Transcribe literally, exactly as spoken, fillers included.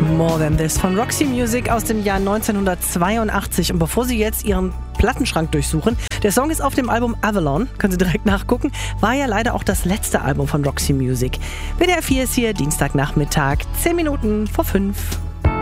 More Than This von Roxy Music aus dem Jahr neunzehnhundertzweiundachtzig. Und bevor Sie jetzt Ihren Plattenschrank durchsuchen, der Song ist auf dem Album Avalon, können Sie direkt nachgucken, war ja leider auch das letzte Album von Roxy Music. W D R vier ist hier, Dienstagnachmittag, zehn Minuten vor fünf.